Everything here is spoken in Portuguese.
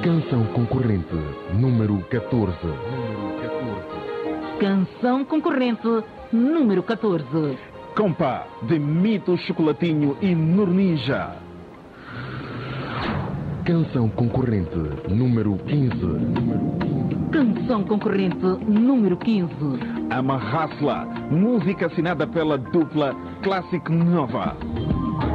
Canção concorrente número 14. Canção concorrente número 14. Compa, de Mito Chocolatinho e Nurninja. Canção concorrente número 15. Canção concorrente número 15. Amarrasla, música assinada pela dupla Classic Nova.